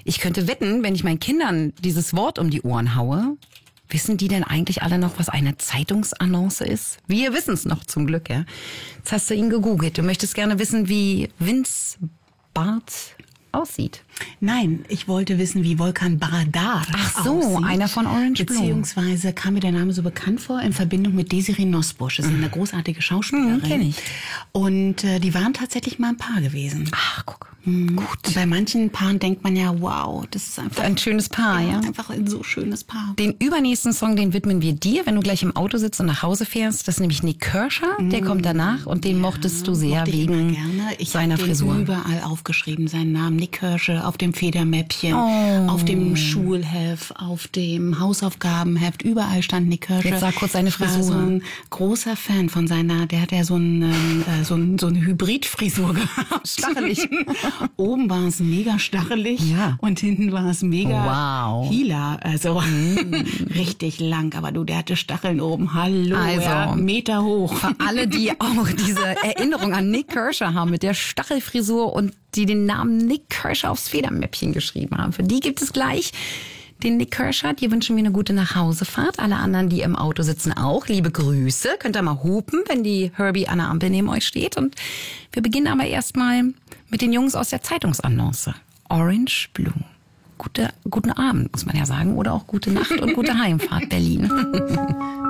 Ich könnte wetten, wenn ich meinen Kindern dieses Wort um die Ohren haue, wissen die denn eigentlich alle noch, was eine Zeitungsannonce ist? Wir wissen es noch zum Glück, ja. Jetzt hast du ihn gegoogelt. Du möchtest gerne wissen, wie Vince Bart aussieht. Nein, ich wollte wissen, wie Volkan Baradar aussieht. Einer von Orange Blue. Beziehungsweise kam mir der Name so bekannt vor in Verbindung mit Desiree Nosbusch. Das ist eine großartige Schauspielerin. Kenn ich. Und die waren tatsächlich mal ein Paar gewesen. Ach, guck. Gut. Und bei manchen Paaren denkt man ja, wow, das ist einfach ein schönes Paar, ja. Einfach ein so schönes Paar. Den übernächsten Song, den widmen wir dir, wenn du gleich im Auto sitzt und nach Hause fährst. Das ist nämlich Nick Kershaw, der kommt danach und den mochtest du sehr wegen seiner Frisur. Ich habe überall aufgeschrieben, seinen Namen, Nick Kershaw, auf dem Federmäppchen, auf dem Schulheft, auf dem Hausaufgabenheft, überall stand Nick Kershaw. Jetzt sag kurz seine Frisur. Ich war so ein großer Fan von seiner, der hat ja so eine Hybridfrisur gehabt. Stachelig. Oben war es mega stachelig und hinten war es mega Hila, also richtig lang. Aber du, der hatte Stacheln oben, hallo, also, Meter hoch. Für alle, die auch diese Erinnerung an Nick Kershaw haben mit der Stachelfrisur und die den Namen Nick Kershaw aufs Federmäppchen geschrieben haben, für die gibt es gleich den Nick Kershaw. Dir wünschen wir eine gute Nachhausefahrt. Alle anderen, die im Auto sitzen, auch. Liebe Grüße. Könnt ihr mal hupen, wenn die Herbie an der Ampel neben euch steht. Und wir beginnen aber erstmal mit den Jungs aus der Zeitungsannonce. Orange Blue. Guten Abend, muss man ja sagen. Oder auch gute Nacht und gute Heimfahrt, Berlin.